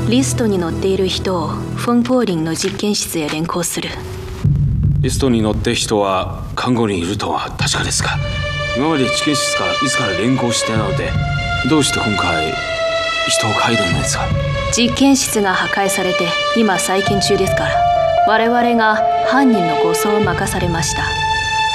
リストに載っている人をフォン・ポーリンの実験室へ連行する。 リストに載っている人は看護にいるとは確かですが、今まで実験室から自ら連行してなので、どうして今回人を嗅いでるんですか？ 実験室が破壊されて今再建中ですから、我々が犯人の護送を任されました。